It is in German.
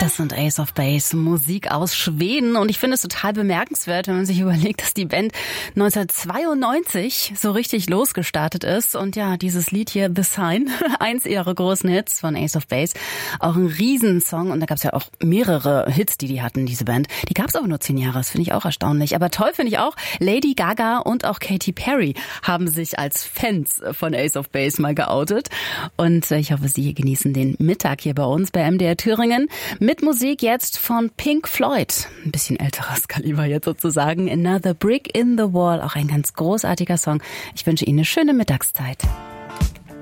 Das sind Ace of Base, Musik aus Schweden. Und ich finde es total bemerkenswert, wenn man sich überlegt, dass die Band 1992 so richtig losgestartet ist. Und ja, dieses Lied hier, The Sign, eins ihrer großen Hits von Ace of Base, auch ein Riesensong. Und da gab es ja auch mehrere Hits, die hatten, diese Band. Die gab es aber nur 10 Jahre, das finde ich auch erstaunlich. Aber toll finde ich auch, Lady Gaga und auch Katy Perry haben sich als Fans von Ace of Base mal geoutet. Und ich hoffe, Sie genießen den Mittag hier bei uns bei MDR Thüringen. Mit Musik jetzt von Pink Floyd. Ein bisschen älteres Kaliber jetzt sozusagen. Another Brick in the Wall. Auch ein ganz großartiger Song. Ich wünsche Ihnen eine schöne Mittagszeit.